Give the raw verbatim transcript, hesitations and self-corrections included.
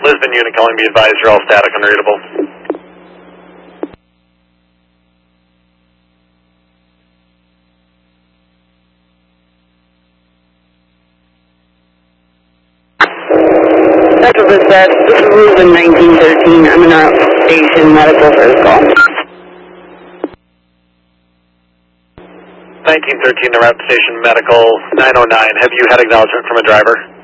Lisbon unit calling, be advised you're all static unreadable. Doctor Bissett, this is Lisbon nineteen thirteen. I'm in outstation medical first call. nineteen thirteen, the route station medical nine oh nine. Have you had acknowledgement from a driver?